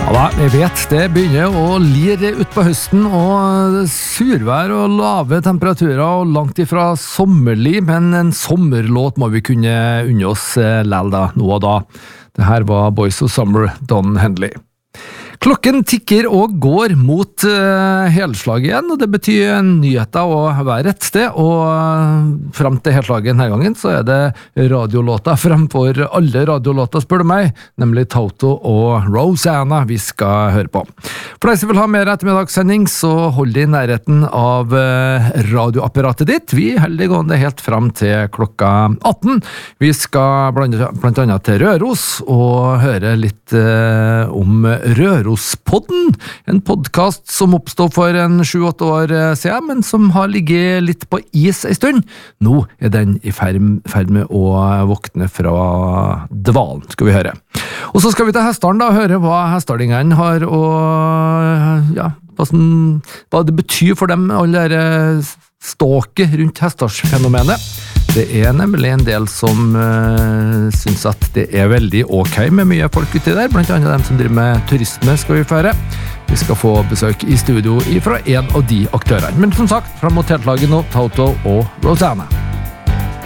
Ja, jeg vet det begynner å lire ut på høsten, og survær og lave temperaturer og langt ifra sommerlig, men en sommerlåt må vi kunne unne oss lell da, nå og da. Det her var Boys of Summer, Don Henley. Klokken tikker og går mot helslag igjen, og det betyr nyheter å være et sted, og frem til helslaget denne gangen så er det radiolåter fremfor alle radiolåter, spør du meg, nemlig Toto og Rosanna vi skal høre på. For deg som vil ha mer ettermiddagssending, så hold deg i nærheten av radioapparatet ditt. Vi holder gående helt frem til klokka 18. Vi skal blant annet til Røros og høre litt om Rørospodden, en podcast som oppstod for 7-8 år siden, men som har ligget litt på is en stund. Nå er den i ferd med å våkne fra dvalen, skal vi høre. Og så skal vi til hestene da, og høre hva hestardingene har, og ja, hva det betyr for dem, alle ståket rundt hestarsfenomenet. Det er nemlig en del som synes at det er veldig ok med mye folk uti der, blant annet dem som driver med turisme skal vi føre. Vi skal få besøk i studio fra en av de aktørene. Men som sagt, frem mot helslaget nå, Toto og Rosanna.